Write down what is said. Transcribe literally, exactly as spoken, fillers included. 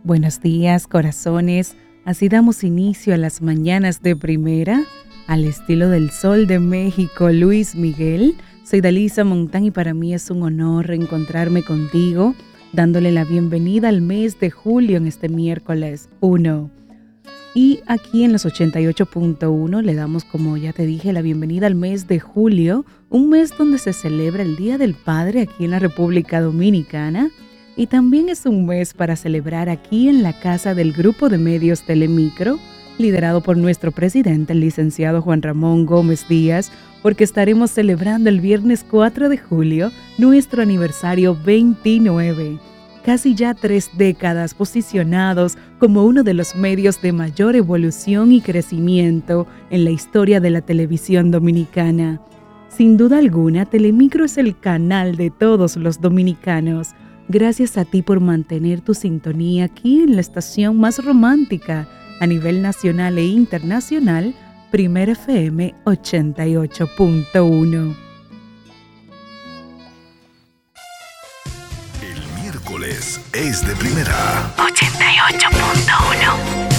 Buenos días, corazones. Así damos inicio a las mañanas de primera, al estilo del Sol de México, Luis Miguel. Soy Dalisa Montán y para mí es un honor reencontrarme contigo, dándole la bienvenida al mes de julio en este miércoles uno. Y aquí en los ochenta y ocho punto uno le damos, como ya te dije, la bienvenida al mes de julio, un mes donde se celebra el Día del Padre aquí en la República Dominicana. Y también es un mes para celebrar aquí en la casa del Grupo de Medios Telemicro, liderado por nuestro presidente, el licenciado Juan Ramón Gómez Díaz, porque estaremos celebrando el viernes cuatro de julio nuestro aniversario veintinueve. Casi ya tres décadas posicionados como uno de los medios de mayor evolución y crecimiento en la historia de la televisión dominicana. Sin duda alguna, Telemicro es el canal de todos los dominicanos. Gracias a ti por mantener tu sintonía aquí en la estación más romántica a nivel nacional e internacional, Primera F M ochenta y ocho punto uno. El miércoles es de primera. ochenta y ocho punto uno.